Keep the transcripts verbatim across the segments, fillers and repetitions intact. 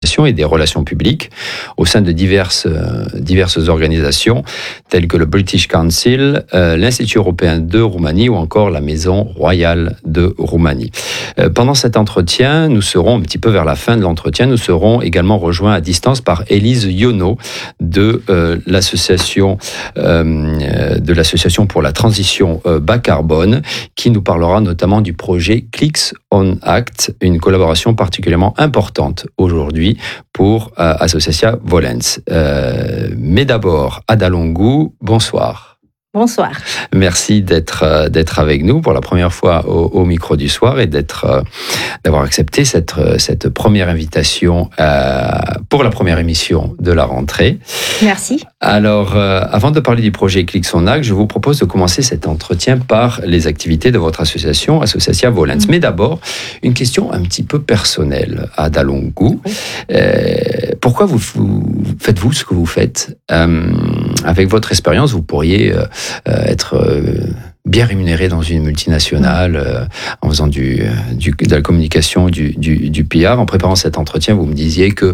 et des relations publiques au sein de diverses, euh, diverses organisations telles que le British Council, euh, l'Institut européen de Roumanie ou encore la Maison royale de Roumanie. Euh, pendant cet entretien, nous serons un petit peu vers la fin de l'entretien, nous serons également rejoints à distance par Élise Ionneau de euh, l'association euh, de l'association pour la transition euh, bas carbone, qui nous parlera notamment du projet Clicks on Act, une collaboration particulièrement importante aujourd'hui pour euh, Associatia Volens. Euh, mais d'abord, Ada Longu, bonsoir. Bonsoir. Merci d'être euh, d'être avec nous pour la première fois au, au micro du soir et d'être euh, d'avoir accepté cette cette première invitation euh, pour la première émission de la rentrée. Merci. Alors, euh, avant de parler du projet Clicks on Act, je vous propose de commencer cet entretien par les activités de votre association, Associatia Volens. Mmh. Mais d'abord, une question un petit peu personnelle à Ada Longu. Euh, pourquoi vous, vous faites-vous ce que vous faites euh, avec votre expérience, vous pourriez euh, être euh, bien rémunéré dans une multinationale euh, en faisant du, du, de la communication, du, du, du P R. En préparant cet entretien, vous me disiez que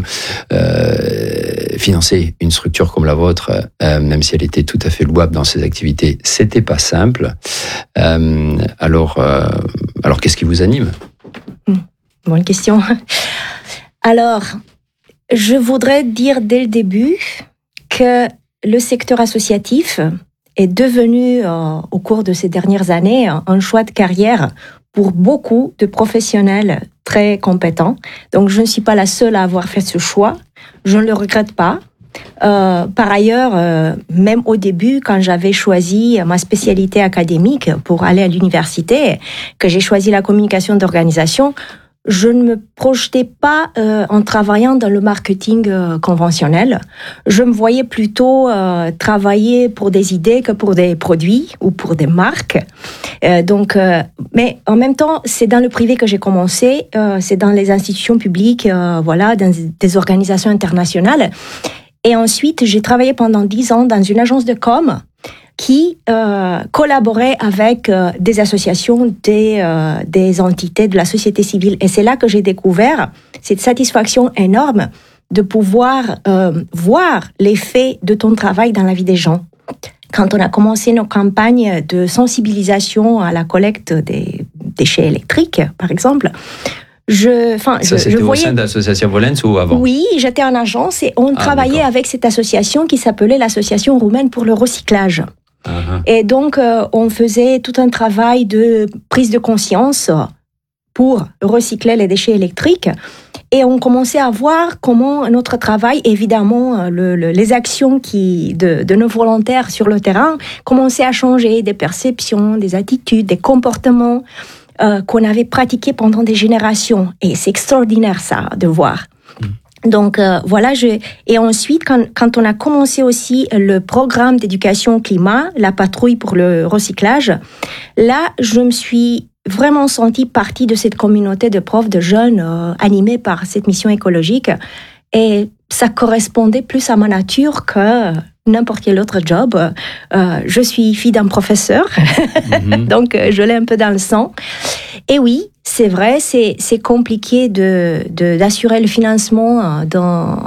euh, financer une structure comme la vôtre, euh, même si elle était tout à fait louable dans ses activités, c'était pas simple. Euh, alors, euh, alors, qu'est-ce qui vous anime ? Bonne question. Alors, je voudrais dire dès le début que le secteur associatif est devenu, euh, au cours de ces dernières années, un choix de carrière pour beaucoup de professionnels très compétents. Donc, je ne suis pas la seule à avoir fait ce choix. Je ne le regrette pas. Euh, par ailleurs, euh, même au début, quand j'avais choisi ma spécialité académique pour aller à l'université, que j'ai choisi la communication d'organisation, je ne me projetais pas euh, en travaillant dans le marketing euh, conventionnel. Je me voyais plutôt euh, travailler pour des idées que pour des produits ou pour des marques. Euh, donc, euh, mais en même temps, c'est dans le privé que j'ai commencé. Euh, c'est dans les institutions publiques, euh, voilà, dans des organisations internationales. Et ensuite, j'ai travaillé pendant dix ans dans une agence de com qui euh, collaborait avec euh, des associations, des, euh, des entités de la société civile. Et c'est là que j'ai découvert cette satisfaction énorme de pouvoir euh, voir l'effet de ton travail dans la vie des gens. Quand on a commencé nos campagnes de sensibilisation à la collecte des déchets électriques, par exemple, Je, enfin, ça, je, c'était je voyais... au sein d'Associatia Volens ou avant ? Oui, j'étais en agence et on ah, travaillait d'accord. avec cette association qui s'appelait l'Association roumaine pour le recyclage. Uh-huh. Et donc, euh, on faisait tout un travail de prise de conscience pour recycler les déchets électriques. Et on commençait à voir comment notre travail, évidemment, le, le, les actions qui, de, de nos volontaires sur le terrain, commençaient à changer, des perceptions, des attitudes, des comportements euh, qu'on avait pratiqués pendant des générations. Et c'est extraordinaire, ça, de voir. Mmh. Donc euh, voilà, je... et ensuite quand, quand on a commencé aussi le programme d'éducation au climat, la patrouille pour le recyclage, là je me suis vraiment sentie partie de cette communauté de profs, de jeunes euh, animés par cette mission écologique, et ça correspondait plus à ma nature que n'importe quel autre job. Euh, je suis fille d'un professeur, mm-hmm. donc je l'ai un peu dans le sang. Et oui, c'est vrai, c'est, c'est compliqué de, de, d'assurer le financement d'un,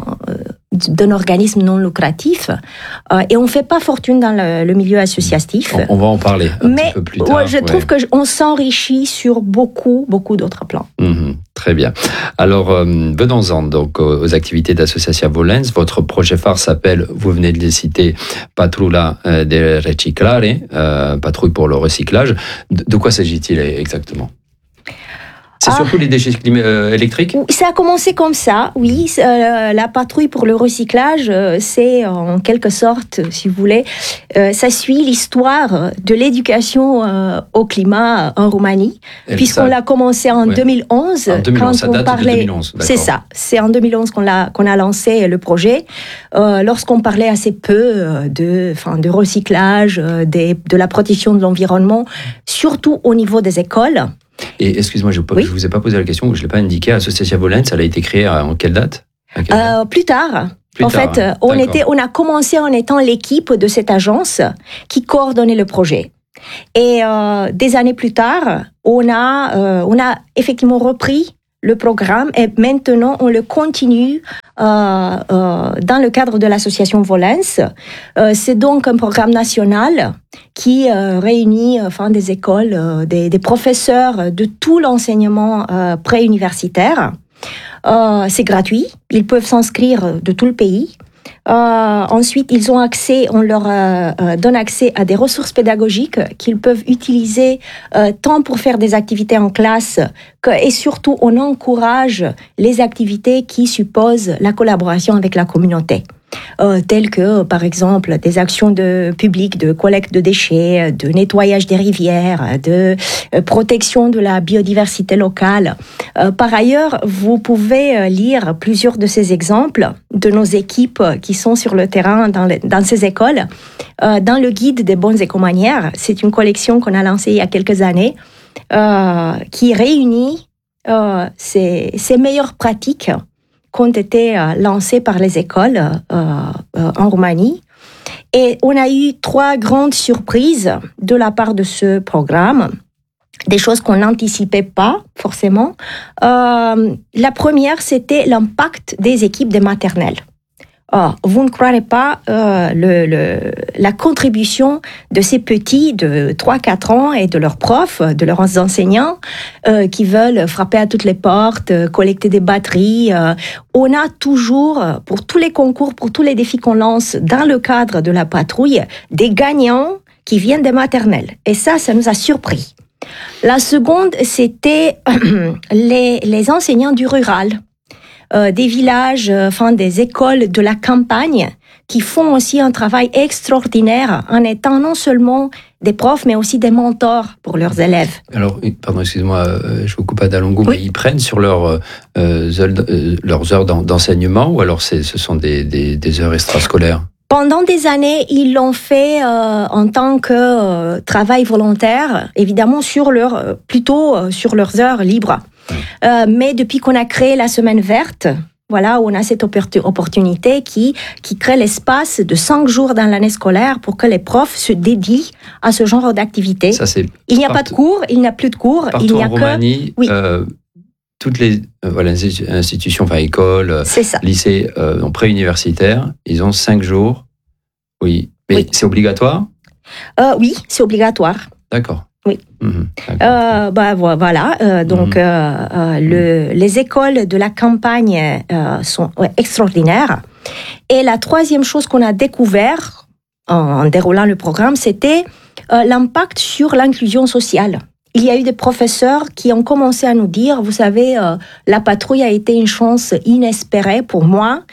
d'un organisme non lucratif. Euh, et on ne fait pas fortune dans le, le milieu associatif. On, on va en parler un Mais, petit peu plus tard. Ouais, je ouais. trouve qu'on s'enrichit sur beaucoup, beaucoup d'autres plans. Mmh, très bien. Alors, euh, venons-en donc aux, aux activités d'Associatia Volens. Votre projet phare s'appelle, vous venez de les citer, Patrulla de Reciclare, euh, patrouille pour le recyclage. De, de quoi s'agit-il exactement ? C'est ah. surtout les déchets euh, électriques ? Ça a commencé comme ça, oui. Euh, la patrouille pour le recyclage, euh, c'est en quelque sorte, si vous voulez, euh, ça suit l'histoire de l'éducation euh, au climat en Roumanie, Et puisqu'on ça... l'a commencé en ouais. deux mille onze. En deux mille onze, quand ça date on parlait... de deux mille onze, d'accord. C'est ça, c'est en deux mille onze qu'on a, qu'on a lancé le projet. Euh, lorsqu'on parlait assez peu de, enfin, de recyclage, des, de la protection de l'environnement, surtout au niveau des écoles. Et excuse-moi, je ne oui. vous ai pas posé la question, je ne l'ai pas indiqué. Associatia Volens, elle a été créée en quelle date ? À quelle date ? Euh, plus tard. Plus en tard, fait, hein. on, était, on a commencé en étant l'équipe de cette agence qui coordonnait le projet. Et euh, des années plus tard, on a, euh, on a effectivement repris le programme et maintenant on le continue euh, euh, dans le cadre de l'association Volens. Euh, c'est donc un programme national qui euh, réunit enfin, des écoles, euh, des, des professeurs de tout l'enseignement euh, préuniversitaire. Euh, c'est gratuit, ils peuvent s'inscrire de tout le pays. Euh, ensuite, ils ont accès, on leur euh, euh, donne accès à des ressources pédagogiques qu'ils peuvent utiliser euh, tant pour faire des activités en classe que, et surtout, on encourage les activités qui supposent la collaboration avec la communauté. Euh, telles que, par exemple, des actions de publiques de collecte de déchets, de nettoyage des rivières, de euh, protection de la biodiversité locale. Euh, par ailleurs, vous pouvez euh, lire plusieurs de ces exemples de nos équipes qui sont sur le terrain dans, les, dans ces écoles. Euh, dans le guide des bonnes écomanières, c'est une collection qu'on a lancée il y a quelques années, euh, qui réunit euh, ces, ces meilleures pratiques qui ont été euh, lancés par les écoles euh, euh, en Roumanie. Et on a eu trois grandes surprises de la part de ce programme, des choses qu'on n'anticipait pas forcément. Euh, la première, c'était l'impact des équipes des maternelles. Oh, vous ne croirez pas euh, le, le, la contribution de ces petits de trois à quatre ans et de leurs profs, de leurs enseignants euh, qui veulent frapper à toutes les portes, euh, collecter des batteries. Euh, on a toujours, pour tous les concours, pour tous les défis qu'on lance dans le cadre de la patrouille, des gagnants qui viennent des maternelles. Et ça, ça nous a surpris. La seconde, c'était les, les enseignants du rural. Euh, des villages, euh, enfin des écoles de la campagne qui font aussi un travail extraordinaire en étant non seulement des profs mais aussi des mentors pour leurs élèves. Alors, pardon, excusez-moi, je vous coupe à Dalongo, oui. Mais ils prennent sur leur, euh, euh, leurs heures d'enseignement ou alors c'est, ce sont des, des, des heures extrascolaires ? Pendant des années, ils l'ont fait euh, en tant que euh, travail volontaire, évidemment sur leur, euh, plutôt euh, sur leurs heures libres. Euh, mais depuis qu'on a créé la semaine verte, voilà, on a cette opportunité qui, qui crée l'espace de cinq jours dans l'année scolaire pour que les profs se dédient à ce genre d'activité. Ça, c'est il n'y a part... pas de cours, il n'y a plus de cours. Partout il n'y a en que... Roumanie, oui. euh, toutes les euh, voilà, institutions, enfin écoles, lycées euh, préuniversitaires, ils ont cinq jours. Oui, mais oui. C'est obligatoire ? euh, Oui, c'est obligatoire. D'accord. Oui. Mmh, euh, bah, voilà. Euh, donc, mmh. euh, euh, le, les écoles de la campagne euh, sont ouais, extraordinaires. Et la troisième chose qu'on a découvert en, en déroulant le programme, c'était euh, l'impact sur l'inclusion sociale. Il y a eu des professeurs qui ont commencé à nous dire, vous savez, euh, la patrouille a été une chance inespérée pour moi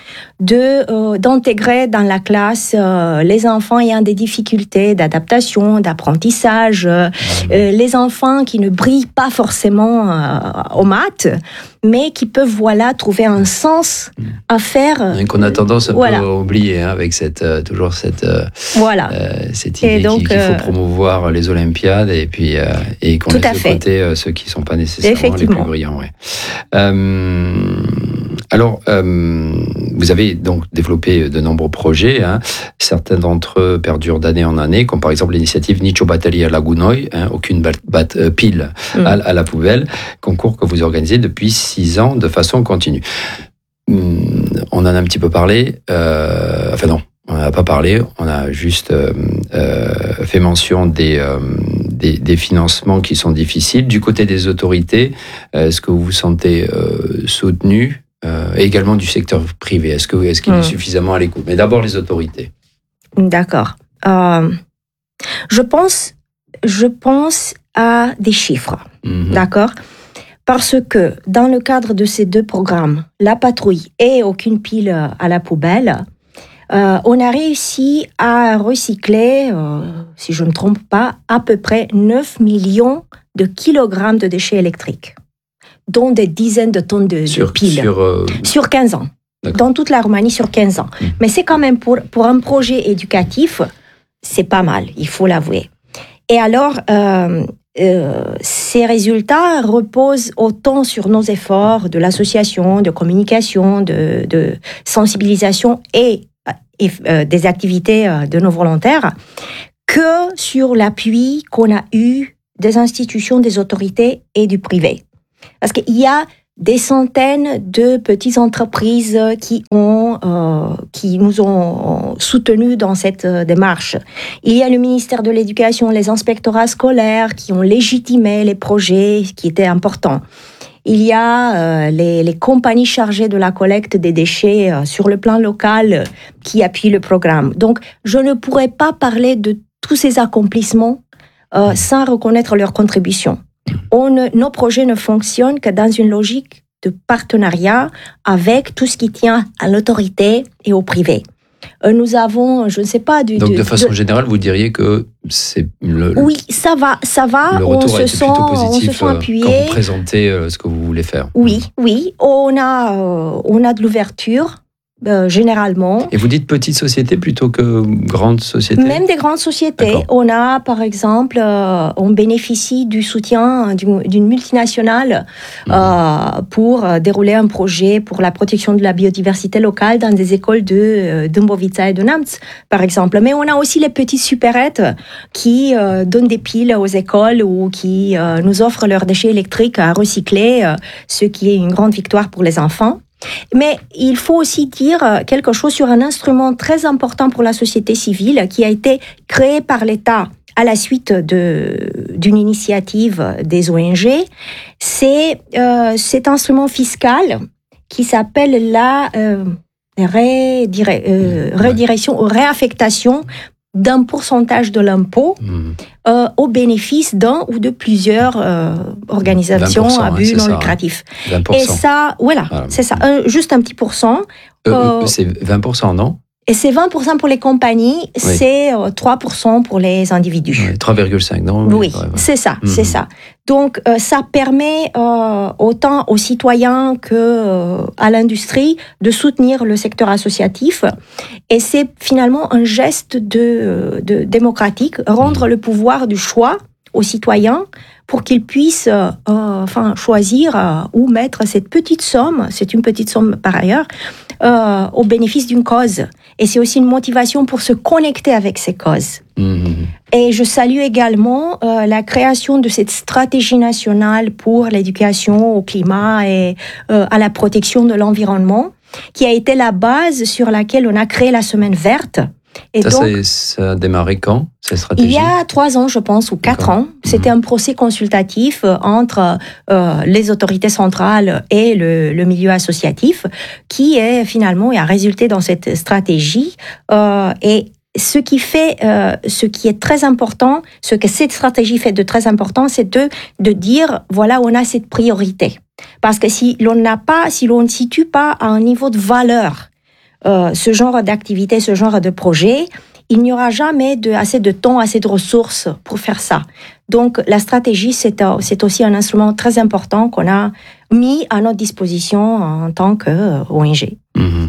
de euh, d'intégrer dans la classe euh, les enfants ayant des difficultés d'adaptation, d'apprentissage, euh, euh, les enfants qui ne brillent pas forcément euh, aux maths, mais qui peuvent voilà trouver un sens à faire. Euh, qu'on a tendance à voilà. oublier hein, avec cette euh, toujours cette euh, voilà euh, cette idée donc, qu'il, qu'il faut promouvoir les Olympiades et puis euh, et qu'on laisse de côté euh, ceux qui sont pas nécessairement les plus brillants. Ouais. Euh, alors euh, vous avez donc développé de nombreux projets. Hein. Certains d'entre eux perdurent d'année en année, comme par exemple l'initiative Nicio Bateria la Gunoi, hein, aucune bat, bat, euh, pile mm. à, à la poubelle, concours que vous organisez depuis six ans de façon continue. Hum, on en a un petit peu parlé, euh, enfin non, on n'en a pas parlé, on a juste euh, euh, fait mention des, euh, des, des financements qui sont difficiles. Du côté des autorités, est-ce que vous vous sentez euh, soutenu Euh, et également du secteur privé. Est-ce, que, est-ce qu'il mmh. est suffisamment à l'écoute ? Mais d'abord les autorités. D'accord. Euh, je pense, je pense à des chiffres. Mmh. D'accord ? Parce que dans le cadre de ces deux programmes, la patrouille et aucune pile à la poubelle, euh, on a réussi à recycler, euh, si je ne me trompe pas, à peu près neuf millions de kilogrammes de déchets électriques, dont des dizaines de tonnes de, sur, de piles. Sur, euh... sur quinze ans. D'accord. Dans toute la Roumanie, sur quinze ans. Mmh. Mais c'est quand même, pour, pour un projet éducatif, c'est pas mal, il faut l'avouer. Et alors, euh, euh, ces résultats reposent autant sur nos efforts de l'association, de communication, de, de sensibilisation et, et euh, des activités de nos volontaires, que sur l'appui qu'on a eu des institutions, des autorités et du privé. Parce qu'il y a des centaines de petites entreprises qui ont, euh, qui nous ont soutenus dans cette démarche. Il y a le ministère de l'Éducation, les inspectorats scolaires qui ont légitimé les projets qui étaient importants. Il y a euh, les, les compagnies chargées de la collecte des déchets euh, sur le plan local euh, qui appuient le programme. Donc, je ne pourrais pas parler de tous ces accomplissements euh, sans reconnaître leur contribution. On ne, nos projets ne fonctionnent que dans une logique de partenariat avec tout ce qui tient à l'autorité et au privé. Euh, nous avons, je ne sais pas... Du, Donc, de, de façon de... générale, vous diriez que c'est... Le, oui, ça va, ça va. Le on retour se a été sent, plutôt positif on se sent appuyé. quand vous présentez euh, ce que vous voulez faire. Oui, oui. On a, euh, on a de l'ouverture. Euh, généralement. Et vous dites petite société plutôt que grande société ? Même des grandes sociétés. D'accord. On a, par exemple, euh, on bénéficie du soutien d'une, d'une multinationale mmh. euh, pour dérouler un projet pour la protection de la biodiversité locale dans des écoles de Dâmbovița et de Neamț, par exemple. Mais on a aussi les petites supérettes qui euh, donnent des piles aux écoles ou qui euh, nous offrent leurs déchets électriques à recycler, euh, ce qui est une grande victoire pour les enfants. Mais il faut aussi dire quelque chose sur un instrument très important pour la société civile qui a été créé par l'État à la suite de, d'une initiative des O N G. C'est euh, cet instrument fiscal qui s'appelle la euh, redire, euh, redirection ou réaffectation d'un pourcentage de l'impôt mmh. euh, au bénéfice d'un ou de plusieurs euh, organisations à but hein, non ça, lucratif. vingt pour cent. Et ça, voilà, voilà. c'est ça, un, juste un petit pourcent. Euh, euh, c'est vingt pour cent, non ? Et c'est vingt pour cent pour les compagnies, oui. c'est euh, trois pour cent pour les individus. Oui, trois virgule cinq, non ? Oui, oui, c'est ça, mmh. c'est ça. Donc, euh, ça permet euh, autant aux citoyens que euh, à l'industrie de soutenir le secteur associatif. Et c'est finalement un geste de, de démocratique, rendre mmh. le pouvoir du choix aux citoyens pour qu'ils puissent euh, euh, enfin, choisir euh, où mettre cette petite somme, c'est une petite somme par ailleurs, euh, au bénéfice d'une cause. Et c'est aussi une motivation pour se connecter avec ces causes. Mmh. Et je salue également euh, la création de cette stratégie nationale pour l'éducation au climat et euh, à la protection de l'environnement, qui a été la base sur laquelle on a créé la Semaine verte. Et ça, donc, ça a démarré quand, cette stratégie ? Il y a trois ans, je pense, ou quatre D'accord. ans. C'était mmh. un procès consultatif entre euh, les autorités centrales et le, le milieu associatif, qui est finalement a résulté dans cette stratégie. Euh, et ce qui fait, euh, ce qui est très important, ce que cette stratégie fait de très important, c'est de de dire voilà, on a cette priorité. Parce que si l'on n'a pas, si l'on ne situe pas à un niveau de valeur Euh, ce genre d'activité, ce genre de projet, il n'y aura jamais de, assez de temps, assez de ressources pour faire ça. Donc, la stratégie, c'est, c'est aussi un instrument très important qu'on a mis à notre disposition en tant qu'O N G. Mmh.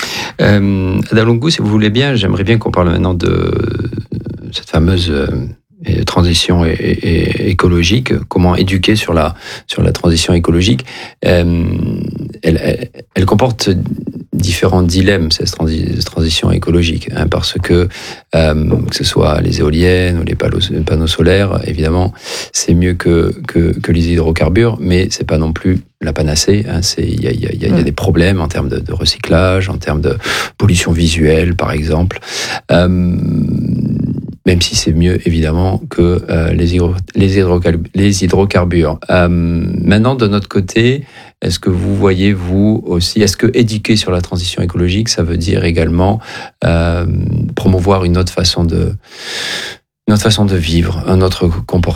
Euh, Adalungu, si vous voulez bien, j'aimerais bien qu'on parle maintenant de cette fameuse euh, transition é- é- écologique. Comment éduquer sur la, sur la transition écologique. Euh, elle, elle, elle comporte différents dilemmes, cette transi- transition écologique, hein, parce que euh, que ce soit les éoliennes ou les panneaux, les panneaux solaires, évidemment, c'est mieux que, que, que les hydrocarbures, mais c'est pas non plus la panacée. Hein, c'est, il y a, il y a, il y a des problèmes en termes de, de recyclage, en termes de pollution visuelle, par exemple. Euh, même si c'est mieux, évidemment, que euh, les, hydro, les, hydrocarbures. Les hydrocarbures. Euh, maintenant, de notre côté, est-ce que vous voyez, vous aussi, est-ce que éduquer sur la transition écologique, ça veut dire également euh, promouvoir une autre façon de, une autre façon de vivre, un autre comportement ?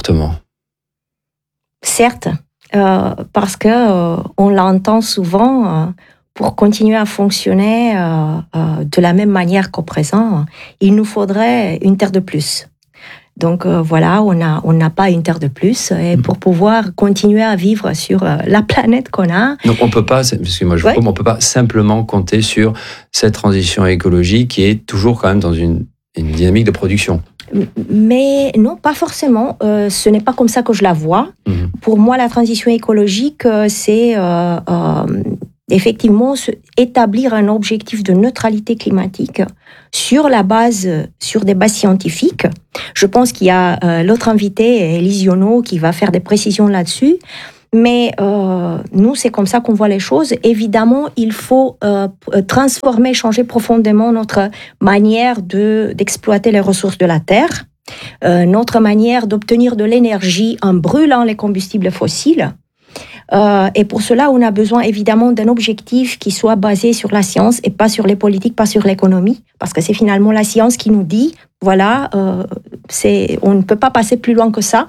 Certes, euh, parce que euh, on l'entend souvent. Euh, Pour continuer à fonctionner euh, euh, de la même manière qu'au présent, il nous faudrait une terre de plus. Donc euh, voilà, on a on n'a pas une terre de plus, et pour pouvoir continuer à vivre sur euh, la planète qu'on a. Donc on peut pas, excusez-moi, je ouais. vous coupe, on peut pas simplement compter sur cette transition écologique qui est toujours quand même dans une, une dynamique de production. Mais non, pas forcément. Euh, ce n'est pas comme ça que je la vois. Mmh. Pour moi, la transition écologique, c'est euh, euh, effectivement établir un objectif de neutralité climatique sur la base, sur des bases scientifiques. Je pense qu'il y a euh, l'autre invité, Élise Yonneau, qui va faire des précisions là-dessus. Mais euh, nous, c'est comme ça qu'on voit les choses. Évidemment, il faut euh, transformer, changer profondément notre manière de, d'exploiter les ressources de la Terre, euh, notre manière d'obtenir de l'énergie en brûlant les combustibles fossiles. Euh, et pour cela, on a besoin évidemment d'un objectif qui soit basé sur la science et pas sur les politiques, pas sur l'économie, parce que c'est finalement la science qui nous dit, voilà, euh, c'est, on ne peut pas passer plus loin que ça.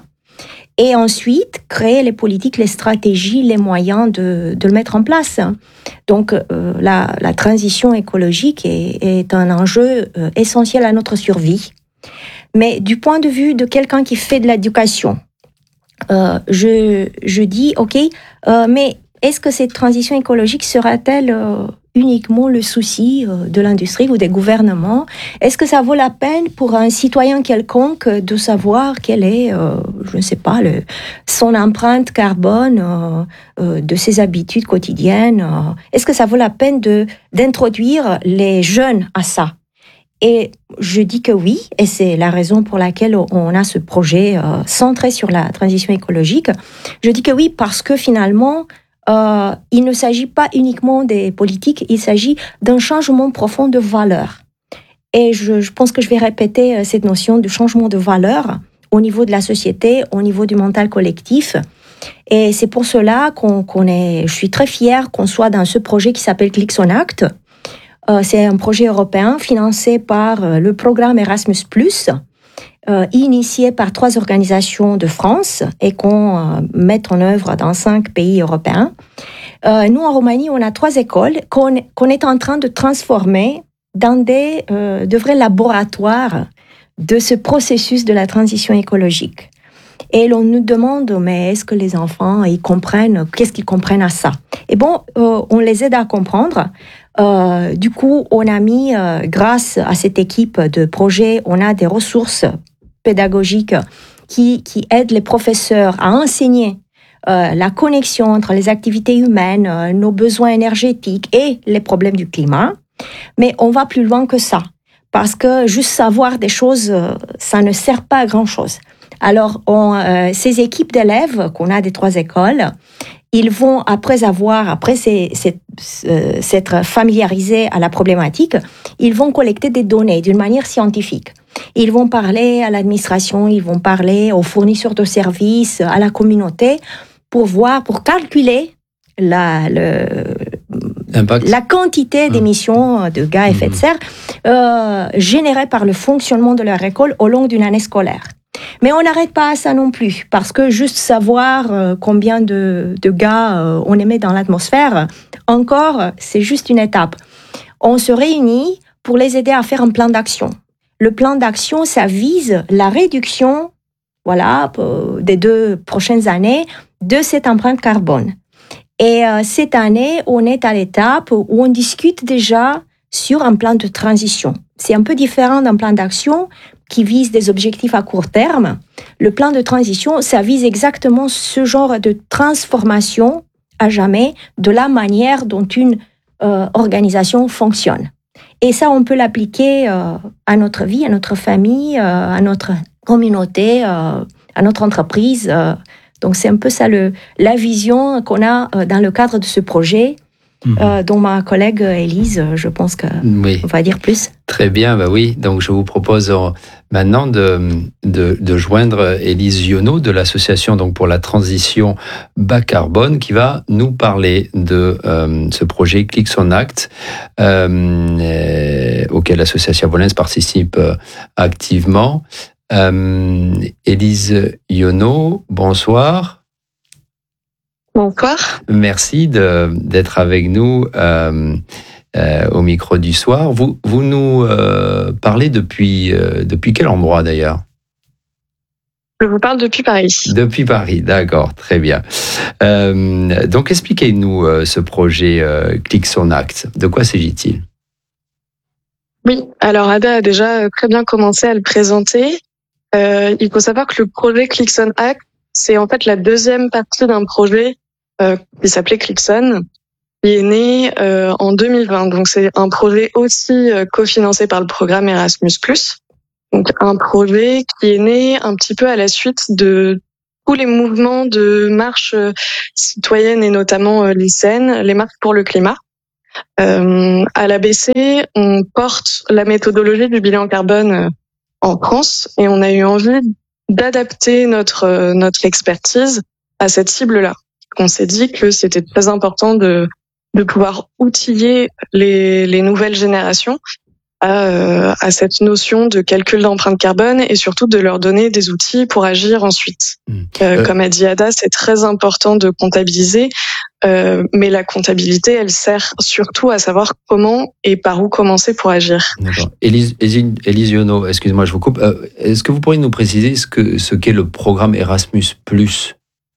Et ensuite, créer les politiques, les stratégies, les moyens de, de le mettre en place. Donc, euh, la, la transition écologique est, est un enjeu euh, essentiel à notre survie. Mais du point de vue de quelqu'un qui fait de l'éducation, euh, je, je dis, OK, euh, mais est-ce que cette transition écologique sera-t-elle euh, uniquement le souci euh, de l'industrie ou des gouvernements? Est-ce que ça vaut la peine pour un citoyen quelconque de savoir quelle est, euh, je ne sais pas, le, son empreinte carbone euh, euh, de ses habitudes quotidiennes? euh, Est-ce que ça vaut la peine de, d'introduire les jeunes à ça? Et je dis que oui, et c'est la raison pour laquelle on a ce projet euh, centré sur la transition écologique. Je dis que oui parce que finalement, euh, il ne s'agit pas uniquement des politiques, il s'agit d'un changement profond de valeurs. Et je, je pense que je vais répéter cette notion de changement de valeurs au niveau de la société, au niveau du mental collectif. Et c'est pour cela qu'on, qu'on est, je suis très fière qu'on soit dans ce projet qui s'appelle Clix on Act. Euh, c'est un projet européen financé par euh, le programme Erasmus plus, euh, initié par trois organisations de France et qu'on euh, met en œuvre dans cinq pays européens. Euh, nous, en Roumanie, on a trois écoles qu'on, qu'on est en train de transformer dans des, euh, de vrais laboratoires de ce processus de la transition écologique. Et l'on nous demande, mais est-ce que les enfants, ils comprennent, qu'est-ce qu'ils comprennent à ça? Et bon, euh, on les aide à comprendre. Euh, du coup, on a mis, euh, grâce à cette équipe de projet, on a des ressources pédagogiques qui, qui aident les professeurs à enseigner euh, la connexion entre les activités humaines, euh, nos besoins énergétiques et les problèmes du climat. Mais on va plus loin que ça, parce que juste savoir des choses, euh, ça ne sert pas à grand-chose. Alors, on, euh, ces équipes d'élèves qu'on a des trois écoles, ils vont, après avoir, après s'être familiarisés à la problématique, ils vont collecter des données d'une manière scientifique. Ils vont parler à l'administration, ils vont parler aux fournisseurs de services, à la communauté, pour voir, pour calculer la, le, la quantité d'émissions de gaz à effet de serre euh, générées par le fonctionnement de leur école au long d'une année scolaire. Mais on n'arrête pas à ça non plus, parce que juste savoir euh, combien de, de gaz euh, on émet dans l'atmosphère, encore, c'est juste une étape. On se réunit pour les aider à faire un plan d'action. Le plan d'action, ça vise la réduction, voilà, des deux prochaines années de cette empreinte carbone. Et euh, cette année, on est à l'étape où on discute déjà sur un plan de transition. C'est un peu différent d'un plan d'action qui vise des objectifs à court terme. Le plan de transition, ça vise exactement ce genre de transformation à jamais de la manière dont une euh, organisation fonctionne. Et ça, on peut l'appliquer euh, à notre vie, à notre famille, euh, à notre communauté, euh, à notre entreprise. Euh. Donc, c'est un peu ça le, la vision qu'on a euh, dans le cadre de ce projet. Mmh. Euh, dont ma collègue Élise, je pense qu'on oui. va dire plus. Très bien, bah oui. Donc je vous propose maintenant de, de, de joindre Élise Ionneau de l'association donc pour la transition bas carbone qui va nous parler de euh, ce projet Clix on Act euh, euh, auquel l'association Volens participe euh, activement. Euh, Élise Ionneau, bonsoir. Bonsoir. Merci de, d'être avec nous euh, euh, au micro du soir. Vous, vous nous euh, parlez depuis, euh, depuis quel endroit d'ailleurs ? Je vous parle depuis Paris. Depuis Paris, d'accord, très bien. Euh, donc expliquez-nous euh, ce projet euh, Clix on Act. De quoi s'agit-il ? Oui, alors Ada a déjà très bien commencé à le présenter. Euh, il faut savoir que le projet Clix on Act, c'est en fait la deuxième partie d'un projet euh, qui s'appelait Clix on, qui est né euh, en deux mille vingt. Donc c'est un projet aussi euh, cofinancé par le programme Erasmus plus. Donc un projet qui est né un petit peu à la suite de tous les mouvements de marche citoyenne et notamment euh, l'I C N, les marches pour le climat. Euh, à l'A B C, on porte la méthodologie du bilan carbone euh, en France et on a eu envie d'adapter notre euh, notre expertise à cette cible-là. On s'est dit que c'était très important de de pouvoir outiller les les nouvelles générations à euh, à cette notion de calcul d'empreinte carbone et surtout de leur donner des outils pour agir ensuite. Mmh. Euh, euh... Comme a dit Ada, c'est très important de comptabiliser. Euh, mais la comptabilité, elle sert surtout à savoir comment et par où commencer pour agir. D'accord. Élise, Élise Yonneau, excusez-moi, je vous coupe. Euh, est-ce que vous pourriez nous préciser ce, que, ce qu'est le programme Erasmus plus ?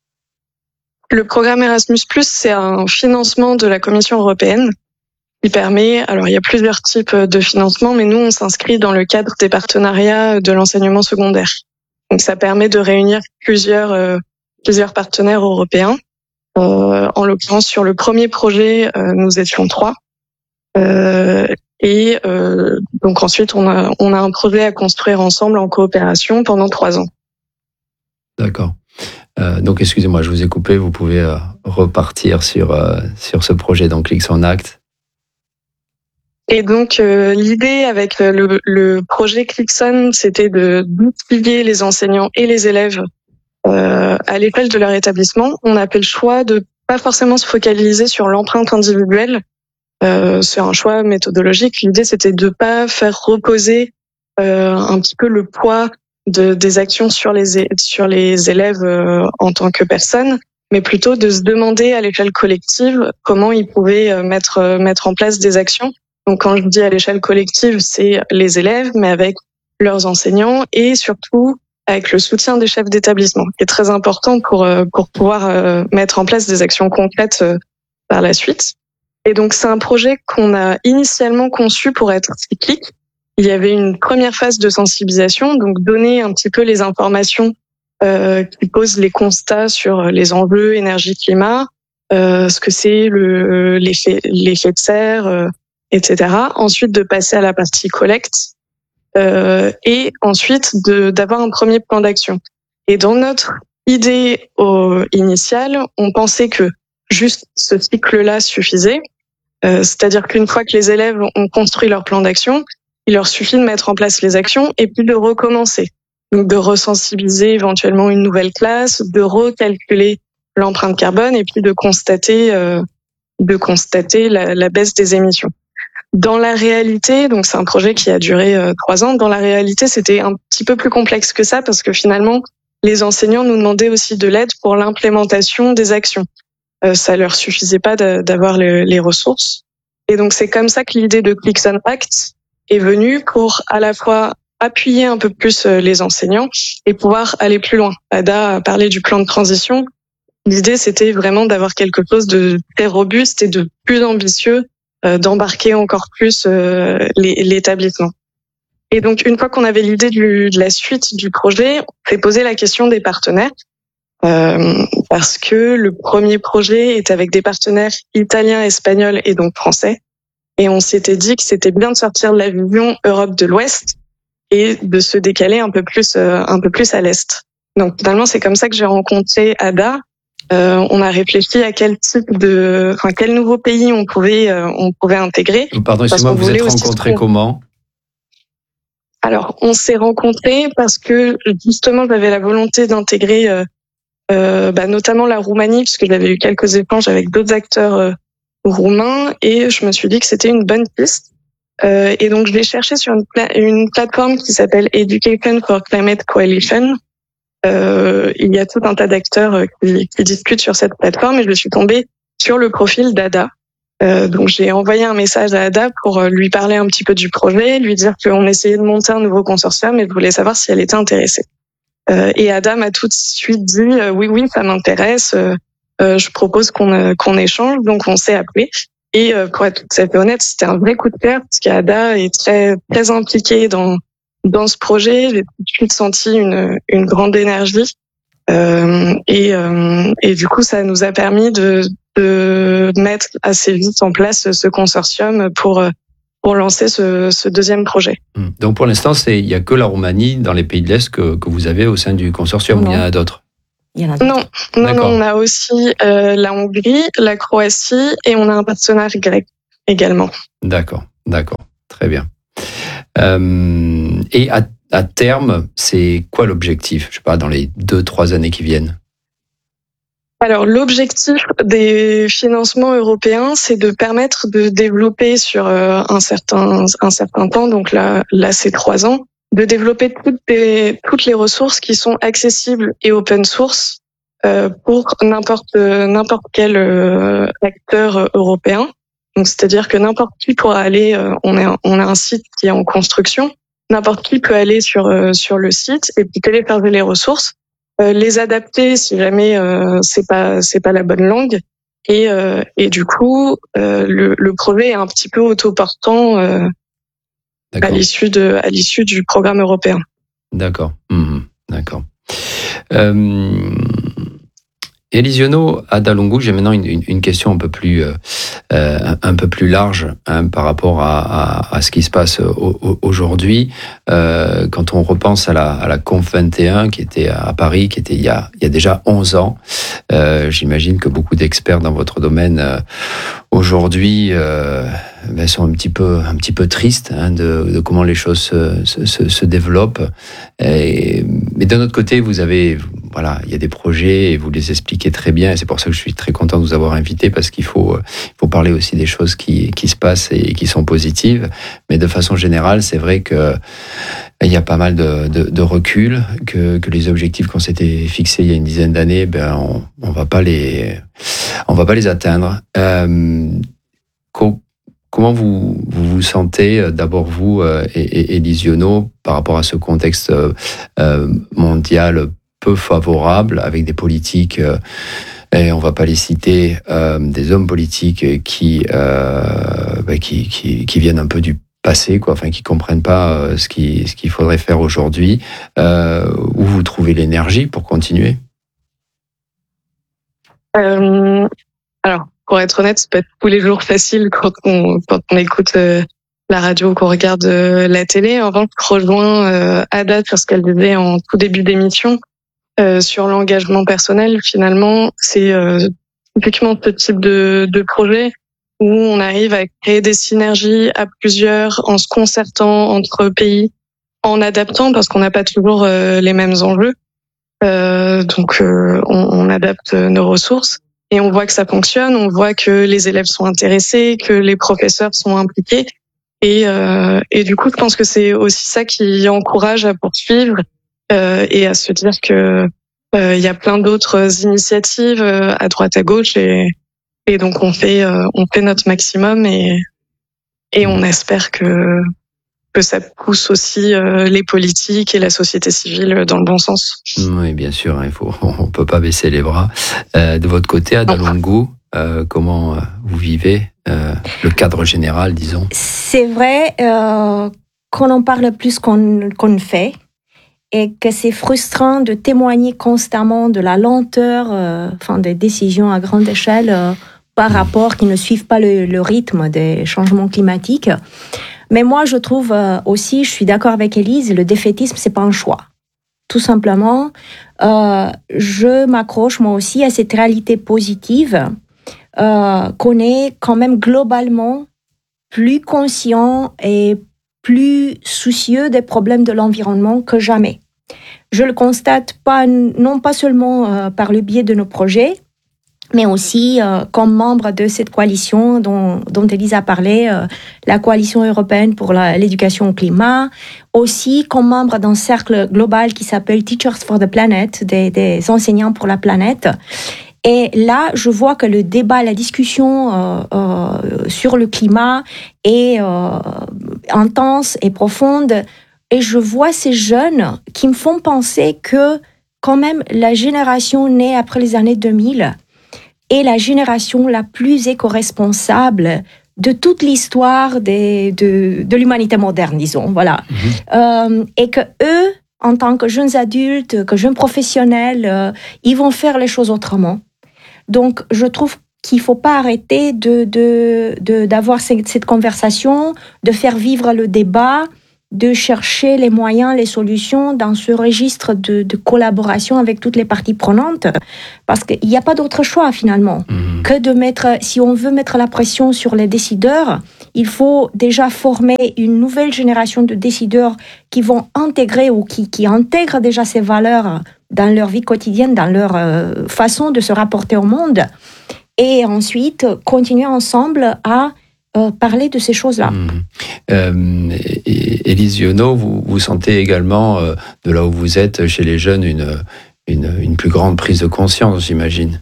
Le programme Erasmus plus, c'est un financement de la Commission européenne qui permet, alors il y a plusieurs types de financement, mais nous, on s'inscrit dans le cadre des partenariats de l'enseignement secondaire. Donc ça permet de réunir plusieurs, euh, plusieurs partenaires européens. Euh, en l'occurrence, sur le premier projet, euh, nous étions trois. Euh, et euh, donc ensuite, on a, on a un projet à construire ensemble en coopération pendant trois ans. D'accord. Euh, donc, excusez-moi, je vous ai coupé. Vous pouvez euh, repartir sur euh, sur ce projet, donc Clixon Act. Et donc, euh, l'idée avec le, le projet Clixon, c'était de d'outiller les enseignants et les élèves Euh, à l'échelle de leur établissement. On a fait le choix de pas forcément se focaliser sur l'empreinte individuelle. Euh, c'est un choix méthodologique. L'idée, c'était de pas faire reposer euh, un petit peu le poids de, des actions sur les sur les élèves euh, en tant que personnes, mais plutôt de se demander à l'échelle collective comment ils pouvaient euh, mettre mettre en place des actions. Donc, quand je dis à l'échelle collective, c'est les élèves, mais avec leurs enseignants et surtout avec le soutien des chefs d'établissement, qui est très important pour pour pouvoir mettre en place des actions concrètes par la suite. Et donc c'est un projet qu'on a initialement conçu pour être cyclique. Il y avait une première phase de sensibilisation, donc donner un petit peu les informations euh, qui posent les constats sur les enjeux énergie-climat, euh, ce que c'est le l'effet l'effet de serre, euh, et cetera. Ensuite de passer à la partie collecte. Euh, et ensuite de, d'avoir un premier plan d'action. Et dans notre idée au, initiale, on pensait que juste ce cycle-là suffisait, euh, c'est-à-dire qu'une fois que les élèves ont construit leur plan d'action, il leur suffit de mettre en place les actions et puis de recommencer. Donc de resensibiliser éventuellement une nouvelle classe, de recalculer l'empreinte carbone et puis de constater, euh, de constater la, la baisse des émissions. Dans la réalité, donc c'est un projet qui a duré euh, trois ans. Dans la réalité, c'était un petit peu plus complexe que ça parce que finalement, les enseignants nous demandaient aussi de l'aide pour l'implémentation des actions. Euh, ça leur suffisait pas de, d'avoir le, les ressources. Et donc c'est comme ça que l'idée de Clixon Act est venue pour à la fois appuyer un peu plus les enseignants et pouvoir aller plus loin. Ada a parlé du plan de transition. L'idée, c'était vraiment d'avoir quelque chose de très robuste et de plus ambitieux, d'embarquer encore plus euh, l'établissement. Et donc, une fois qu'on avait l'idée du, de la suite du projet, on s'est posé la question des partenaires, euh, parce que le premier projet est avec des partenaires italiens, espagnols et donc français. Et on s'était dit que c'était bien de sortir de la vision Europe de l'Ouest et de se décaler un peu plus, euh, un peu plus à l'Est. Donc, finalement, c'est comme ça que j'ai rencontré Ada. Euh, on a réfléchi à quel type de, enfin quel nouveau pays on pouvait, euh, on pouvait intégrer. Pardon, excusez-moi, vous êtes rencontrés comment ? Alors, on s'est rencontrés parce que justement, j'avais la volonté d'intégrer, euh, euh, bah, notamment la Roumanie, puisque j'avais eu quelques échanges avec d'autres acteurs euh, roumains, et je me suis dit que c'était une bonne piste. Euh, et donc, je l'ai cherché sur une, pla- une plateforme qui s'appelle Education for Climate Coalition. Euh, il y a tout un tas d'acteurs qui, qui discutent sur cette plateforme et je suis tombée sur le profil d'Ada. Euh, donc j'ai envoyé un message à Ada pour lui parler un petit peu du projet, lui dire qu'on essayait de monter un nouveau consortium et je voulais savoir si elle était intéressée. Euh, et Ada m'a tout de suite dit euh, oui oui ça m'intéresse, euh, euh, je propose qu'on euh, qu'on échange. Donc on s'est appelé et euh, pour être tout à fait honnête, c'était un vrai coup de cœur parce qu'Ada est très très impliquée dans Dans ce projet, j'ai tout de suite senti une, une grande énergie euh, et, euh, et du coup, ça nous a permis de, de mettre assez vite en place ce consortium pour pour lancer ce, ce deuxième projet. Donc pour l'instant, c'est il y a que la Roumanie dans les pays de l'Est que que vous avez au sein du consortium. Non. Il y en a d'autres. Il y en a Non, non, non, on a aussi euh, la Hongrie, la Croatie et on a un partenaire grec également. D'accord, d'accord, très bien. Euh, et à, à terme, c'est quoi l'objectif? Je sais pas, dans les deux, trois années qui viennent. Alors, l'objectif des financements européens, c'est de permettre de développer sur euh, un certain un certain temps, donc là, là c'est trois ans, de développer toutes les toutes les ressources qui sont accessibles et open source euh, pour n'importe n'importe quel euh, acteur européen. Donc, c'est-à-dire que n'importe qui pourra aller. Euh, on a on a un site qui est en construction. N'importe qui peut aller sur euh, sur le site et puis télécharger les ressources. Euh, les adapter si jamais euh, c'est pas c'est pas la bonne langue et euh, et du coup euh, le, le projet est un petit peu autoportant euh, à l'issue de à l'issue du programme européen. D'accord, mmh, d'accord. Euh, Élise Yonneau, Ada Longo, j'ai maintenant une, une, une question un peu plus euh, un, un peu plus large hein, par rapport à, à, à ce qui se passe au, aujourd'hui. Euh, quand on repense à la, à la COP vingt et un qui était à Paris, qui était il y a, il y a déjà onze ans, euh, j'imagine que beaucoup d'experts dans votre domaine euh, aujourd'hui euh, ben sont un petit peu, un petit peu tristes hein, de, de comment les choses se, se, se développent. Et, mais d'un autre côté, vous avez, voilà, il y a des projets et vous les expliquez très bien. Et c'est pour ça que je suis très content de vous avoir invité parce qu'il faut, il faut parler aussi des choses qui, qui se passent et qui sont positives. Mais de façon générale, c'est vrai que il y a pas mal de, de, de recul, que, que les objectifs qu'on s'était fixés il y a une dizaine d'années, ben on, on va pas les, on va pas les atteindre. Euh, co- Comment vous, vous vous sentez, d'abord vous, euh, et, et Élise Yonneau, par rapport à ce contexte euh, mondial peu favorable, avec des politiques, euh, et on ne va pas les citer, euh, des hommes politiques qui, euh, bah, qui, qui, qui viennent un peu du passé, quoi, enfin qui comprennent pas euh, ce qui, ce qu'il faudrait faire aujourd'hui. Euh, où vous trouvez l'énergie pour continuer? Euh, alors. Pour être honnête, c'est pas tous les jours facile quand on quand on écoute euh, la radio ou qu'on regarde euh, la télé. En revanche, je rejoins euh, Ada sur ce qu'elle disait en tout début d'émission euh, sur l'engagement personnel. Finalement, c'est euh, typiquement ce type de, de projet où on arrive à créer des synergies à plusieurs en se concertant entre pays, en adaptant parce qu'on n'a pas toujours euh, les mêmes enjeux. Euh, donc, euh, on, on adapte nos ressources. Et on voit que ça fonctionne, on voit que les élèves sont intéressés, que les professeurs sont impliqués. Et, euh, et du coup, je pense que c'est aussi ça qui encourage à poursuivre euh, et à se dire que euh, il y a plein d'autres initiatives euh, à droite à gauche. Et, et donc, on fait, euh, on fait notre maximum et, et on espère que que ça pousse aussi euh, les politiques et la société civile dans le bon sens. Oui, bien sûr, il faut, on peut pas baisser les bras. Euh, de votre côté, Ada Longo, euh, comment vous vivez euh, le cadre général, disons? C'est vrai euh, qu'on en parle plus qu'on qu'on fait et que c'est frustrant de témoigner constamment de la lenteur, euh, enfin des décisions à grande échelle euh, par rapport qui ne suivent pas le, le rythme des changements climatiques. Mais moi, je trouve euh, aussi, je suis d'accord avec Élise, le défaitisme, c'est pas un choix. Tout simplement, euh, je m'accroche moi aussi à cette réalité positive euh, qu'on est quand même globalement plus conscient et plus soucieux des problèmes de l'environnement que jamais. Je le constate pas, non pas seulement euh, par le biais de nos projets, mais aussi euh, comme membre de cette coalition dont, dont Élise a parlé, euh, la coalition européenne pour la, l'éducation au climat, aussi comme membre d'un cercle global qui s'appelle Teachers for the Planet, des, des enseignants pour la planète. Et là, je vois que le débat, la discussion euh, euh, sur le climat est euh, intense et profonde. Et je vois ces jeunes qui me font penser que quand même la génération née après les années deux mille est la génération la plus éco-responsable de toute l'histoire des, de, de l'humanité moderne, disons. Voilà. Mmh. Euh, et que eux, en tant que jeunes adultes, que jeunes professionnels, euh, ils vont faire les choses autrement. Donc, je trouve qu'il ne faut pas arrêter de, de, de, d'avoir cette, cette conversation, de faire vivre le débat de chercher les moyens, les solutions dans ce registre de, de collaboration avec toutes les parties prenantes, parce qu'il n'y a pas d'autre choix finalement mmh. que de mettre, si on veut mettre la pression sur les décideurs, il faut déjà former une nouvelle génération de décideurs qui vont intégrer ou qui, qui intègrent déjà ces valeurs dans leur vie quotidienne, dans leur euh, façon de se rapporter au monde, et ensuite continuer ensemble à Euh, parler de ces choses-là. Mmh. Euh, Élise Giono, vous, vous sentez également, euh, de là où vous êtes, chez les jeunes, une, une, une plus grande prise de conscience, j'imagine.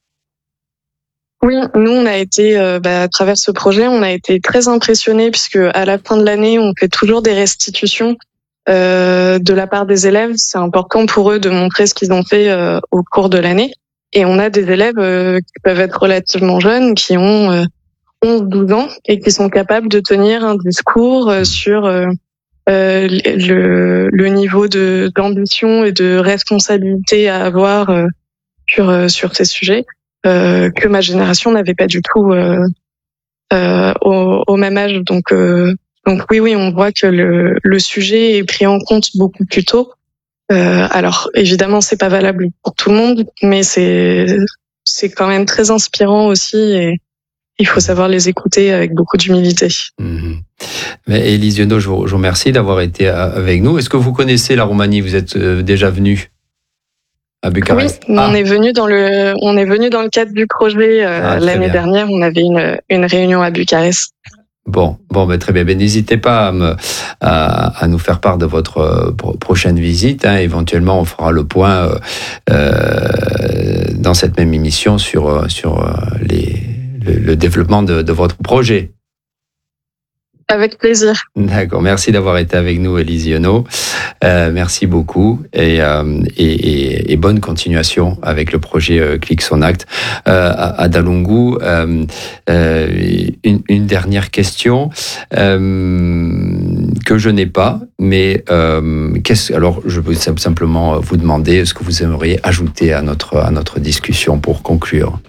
Oui, nous, on a été, euh, bah, à travers ce projet, on a été très impressionnés, puisque à la fin de l'année, on fait toujours des restitutions euh, de la part des élèves. C'est important pour eux de montrer ce qu'ils ont fait euh, au cours de l'année. Et on a des élèves euh, qui peuvent être relativement jeunes, qui ont... Euh, onze douze ans et qui sont capables de tenir un discours sur euh, euh, le, le niveau de d'ambition et de responsabilité à avoir euh, sur sur ces sujets euh, que ma génération n'avait pas du tout euh, euh, au, au même âge. Donc euh, donc oui oui on voit que le le sujet est pris en compte beaucoup plus tôt. Euh, alors évidemment c'est pas valable pour tout le monde, mais c'est c'est quand même très inspirant aussi et il faut savoir les écouter avec beaucoup d'humilité. Mmh. Mais Élise Giono, je vous, je vous remercie d'avoir été avec nous. Est-ce que vous connaissez la Roumanie ? Vous êtes déjà venu à Bucarest ? Oui, ah. on est venu dans le, on est venu dans le cadre du projet euh, ah, l'année bien. dernière. On avait une, une réunion à Bucarest. Bon, bon, ben très bien. Ben, n'hésitez pas à, me, à, à nous faire part de votre euh, prochaine visite. Hein. Éventuellement, on fera le point euh, dans cette même émission sur sur les le développement de, de votre projet. Avec plaisir. D'accord, merci d'avoir été avec nous, Élise Giono. Euh, merci beaucoup et, euh, et, et, et bonne continuation avec le projet euh, Click Son Acte. Euh, à, à Dalungu, euh, euh, une, une dernière question euh, que je n'ai pas, mais euh, qu'est-ce, alors je veux simplement vous demander ce que vous aimeriez ajouter à notre, à notre discussion pour conclure.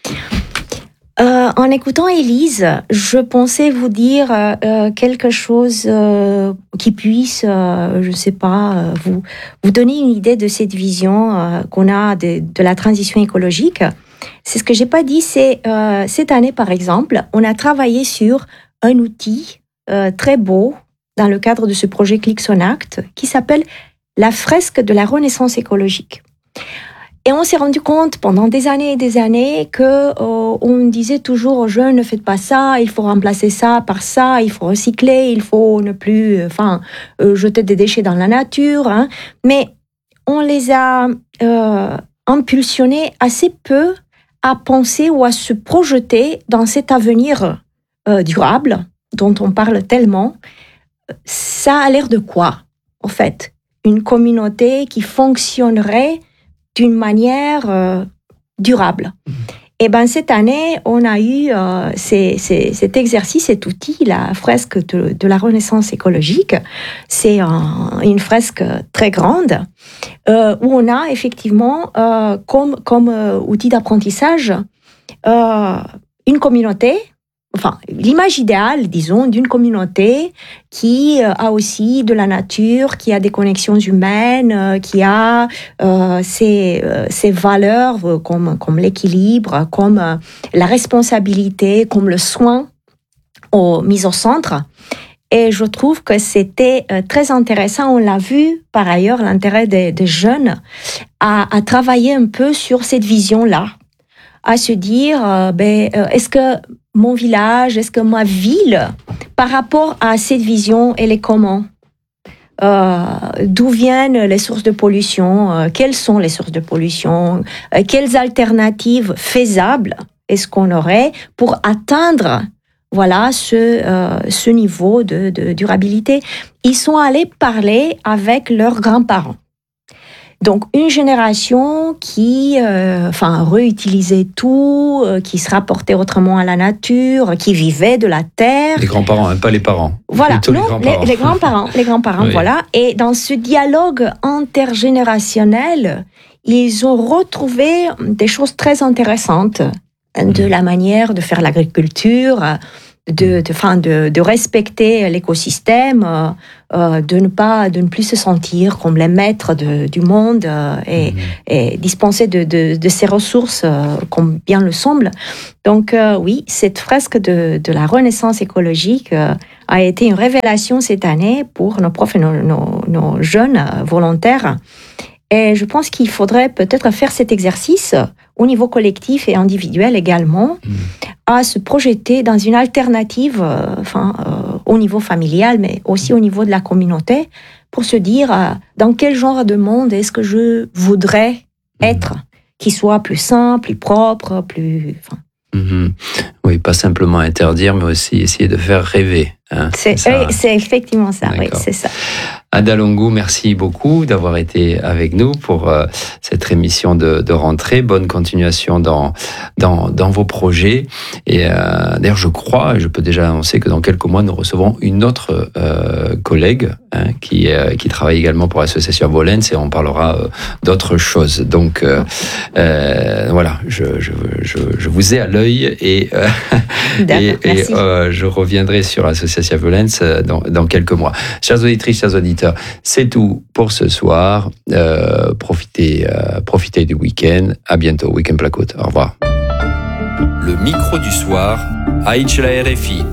Euh, en écoutant Élise, je pensais vous dire euh, quelque chose euh, qui puisse, euh, je sais pas, euh, vous vous donner une idée de cette vision euh, qu'on a de, de la transition écologique. C'est ce que j'ai pas dit. C'est euh, cette année, par exemple, on a travaillé sur un outil euh, très beau dans le cadre de ce projet Click Son Acte qui s'appelle la fresque de la renaissance écologique. Et on s'est rendu compte pendant des années et des années que euh, on disait toujours aux jeunes ne faites pas ça, il faut remplacer ça par ça, il faut recycler, il faut ne plus, enfin, euh, jeter des déchets dans la nature. Hein. Mais on les a euh, impulsionnés assez peu à penser ou à se projeter dans cet avenir euh, durable dont on parle tellement. Ça a l'air de quoi, en fait ? Une communauté qui fonctionnerait d'une manière euh, durable. Mmh. Et ben cette année, on a eu euh, ces, ces, cet exercice, cet outil, la fresque de, de la renaissance écologique. C'est un, une fresque très grande euh, où on a effectivement euh, comme, comme euh, outil d'apprentissage euh, une communauté. Enfin, l'image idéale, disons, d'une communauté qui a aussi de la nature, qui a des connexions humaines, qui a euh, ses, ses valeurs comme, comme l'équilibre, comme la responsabilité, comme le soin au, mis au centre. Et je trouve que c'était très intéressant. On l'a vu, par ailleurs, l'intérêt des, des jeunes à, à travailler un peu sur cette vision-là, à se dire, euh, ben, est-ce que mon village, est-ce que ma ville, par rapport à cette vision, elle est comment ? euh, D'où viennent les sources de pollution ? euh, Quelles sont les sources de pollution ? euh, Quelles alternatives faisables est-ce qu'on aurait pour atteindre voilà, ce, euh, ce niveau de, de durabilité ? Ils sont allés parler avec leurs grands-parents. Donc, une génération qui euh, enfin, réutilisait tout, euh, qui se rapportait autrement à la nature, qui vivait de la terre. Les grands-parents, hein, pas les parents. Voilà, non, les grands-parents. Les, les grands-parents, les grands-parents oui. Voilà. Et dans ce dialogue intergénérationnel, ils ont retrouvé des choses très intéressantes de la manière de faire l'agriculture, de, de, fin, de, de respecter l'écosystème, euh, euh, de ne pas, de ne plus se sentir comme les maîtres de, du monde euh, et, mmh. et dispenser de, de, de ses ressources euh, comme bien le semble. Donc euh, oui, cette fresque de, de la renaissance écologique euh, a été une révélation cette année pour nos profs et nos, nos, nos jeunes volontaires. Et je pense qu'il faudrait peut-être faire cet exercice au niveau collectif et individuel également, mmh. à se projeter dans une alternative, euh, enfin, euh, au niveau familial, mais aussi au niveau de la communauté, pour se dire euh, dans quel genre de monde est-ce que je voudrais mmh. être, qui soit plus simple, plus propre, plus... Enfin, Mmh. Oui, pas simplement interdire, mais aussi essayer de faire rêver. Hein, c'est, c'est, oui, c'est effectivement ça, oui, c'est ça. Ada Longo, merci beaucoup d'avoir été avec nous pour euh, cette émission de, de rentrée. Bonne continuation dans, dans, dans vos projets. Et euh, d'ailleurs, je crois, et je peux déjà annoncer que dans quelques mois, nous recevrons une autre euh, collègue hein, qui, euh, qui travaille également pour l'association Volens et on parlera euh, d'autres choses. Donc euh, euh, voilà, je, je, je, je vous ai à l'œil et, euh, et, et euh, je reviendrai sur l'association Volens dans, dans quelques mois. Chers auditrices, chers auditeurs, c'est tout pour ce soir. Euh, profitez, euh, profitez du week-end. À bientôt. Week-end Placote. Au revoir. Le micro du soir, Aïch la R F I.